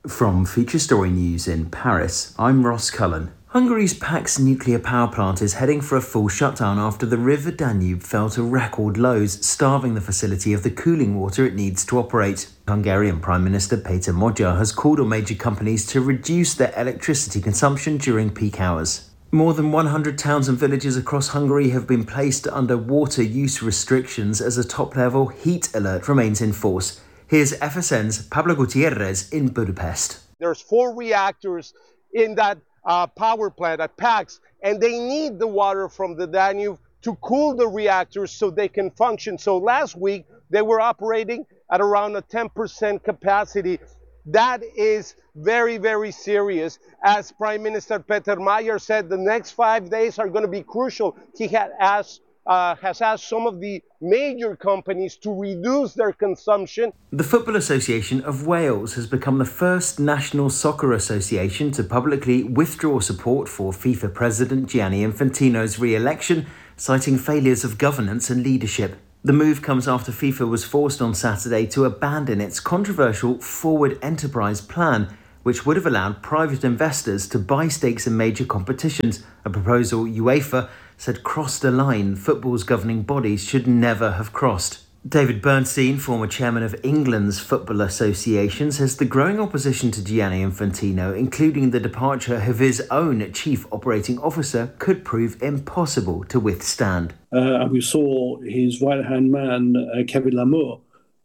From Feature Story News in Paris, I'm Ross Cullen. Hungary's Pax nuclear power plant is heading for a full shutdown after the River Danube fell to record lows, starving the facility of the cooling water it needs to operate. Hungarian Prime Minister Péter Magyar has called on major companies to reduce their electricity consumption during peak hours. More than 100 towns and villages across Hungary have been placed under water use restrictions as a top-level heat alert remains in force. Here's FSN's Pablo Gutierrez in Budapest. There's 4 reactors in that power plant at Pax, and they need the water from the Danube to cool the reactors so they can function. So last week, they were operating at around a 10% capacity. That is very, very serious. As Prime Minister Péter Magyar said, the next 5 days are going to be crucial. He has asked some of the major companies to reduce their consumption. The Football Association of Wales has become the first national soccer association to publicly withdraw support for FIFA President Gianni Infantino's re-election, citing failures of governance and leadership. The move comes after FIFA was forced on Saturday to abandon its controversial Forward Enterprise plan, which would have allowed private investors to buy stakes in major competitions, a proposal UEFA said crossed a line football's governing bodies should never have crossed. David Bernstein, former chairman of England's Football Association, says the growing opposition to Gianni Infantino, including the departure of his own chief operating officer, could prove impossible to withstand. We saw his right-hand man, Kevin Lamour,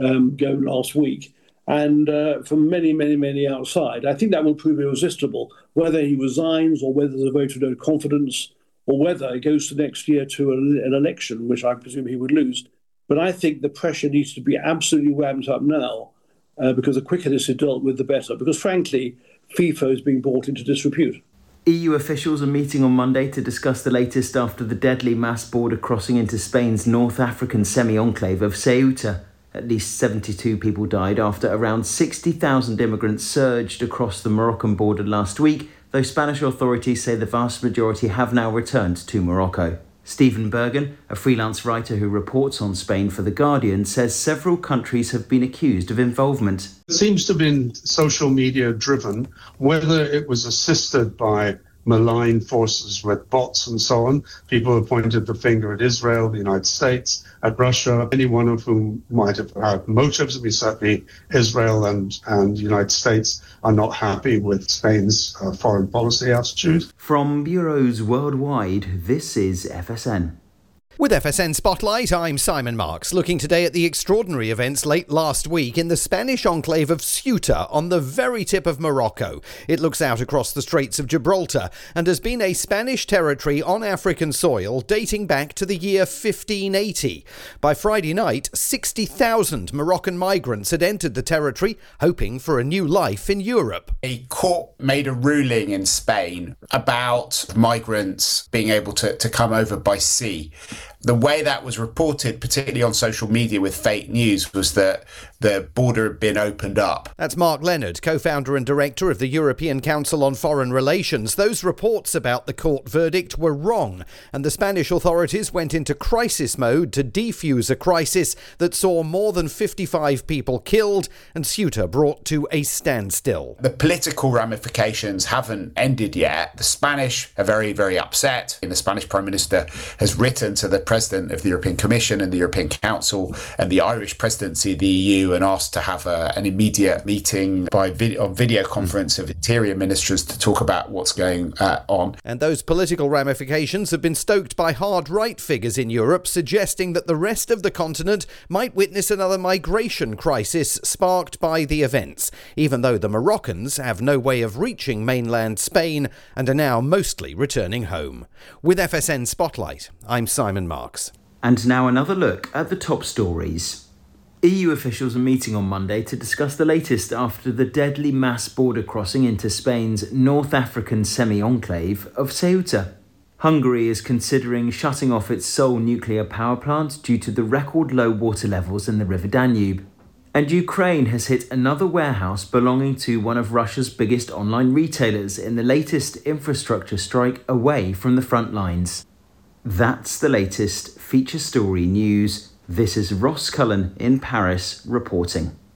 go last week. And from many outside, I think that will prove irresistible, whether he resigns or whether there's a vote of no confidence or whether it goes to next year to an election, which I presume he would lose. But I think the pressure needs to be absolutely ramped up now because the quicker this is dealt with, the better. Because frankly, FIFA is being brought into disrepute. EU officials are meeting on Monday to discuss the latest after the deadly mass border crossing into Spain's North African semi-enclave of Ceuta. At least 72 people died after around 60,000 immigrants surged across the Moroccan border last week, though Spanish authorities say the vast majority have now returned to Morocco. Stephen Bergen, a freelance writer who reports on Spain for The Guardian, says several countries have been accused of involvement. It seems to have been social media driven, whether it was assisted by malign forces with bots and so on. People have pointed the finger at Israel, the United States, at Russia, any one of whom might have had motives. I mean, certainly Israel and the United States are not happy with Spain's foreign policy attitude. From bureaus worldwide, this is FSN. With FSN Spotlight, I'm Simon Marks, looking today at the extraordinary events late last week in the Spanish enclave of Ceuta on the very tip of Morocco. It looks out across the Straits of Gibraltar and has been a Spanish territory on African soil dating back to the year 1580. By Friday night, 60,000 Moroccan migrants had entered the territory, hoping for a new life in Europe. A court made a ruling in Spain about migrants being able to come over by sea. The way that was reported, particularly on social media with fake news, was that the border had been opened up. That's Mark Leonard, co-founder and director of the European Council on Foreign Relations. Those reports about the court verdict were wrong, and the Spanish authorities went into crisis mode to defuse a crisis that saw more than 55 people killed and Ceuta brought to a standstill. The political ramifications haven't ended yet. The Spanish are very, very upset. And the Spanish Prime Minister has written to the President of the European Commission and the European Council and the Irish presidency of the EU and asked to have an immediate meeting on video conference of interior ministers to talk about what's going on. And those political ramifications have been stoked by hard right figures in Europe, suggesting that the rest of the continent might witness another migration crisis sparked by the events, even though the Moroccans have no way of reaching mainland Spain and are now mostly returning home. With FSN Spotlight, I'm Simon Marks. And now another look at the top stories. EU officials are meeting on Monday to discuss the latest after the deadly mass border crossing into Spain's North African semi-enclave of Ceuta. Hungary is considering shutting off its sole nuclear power plant due to the record low water levels in the River Danube. And Ukraine has hit another warehouse belonging to one of Russia's biggest online retailers in the latest infrastructure strike away from the front lines. That's the latest feature story news. This is Ross Cullen in Paris reporting.